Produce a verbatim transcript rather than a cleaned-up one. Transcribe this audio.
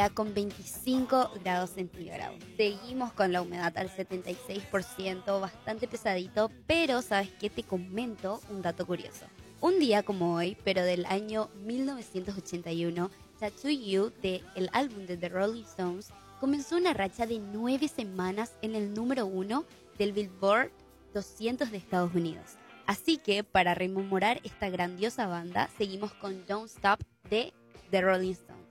día con veinticinco grados centígrados. Seguimos con la humedad al setenta y seis por ciento, bastante pesadito, pero ¿sabes qué? Te comento un dato curioso. Un día como hoy, pero del año mil novecientos ochenta y uno, Tattoo You, del álbum de The Rolling Stones, comenzó una racha de nueve semanas en el número uno del Billboard doscientos de Estados Unidos. Así que, para rememorar esta grandiosa banda, seguimos con Don't Stop de The Rolling Stones.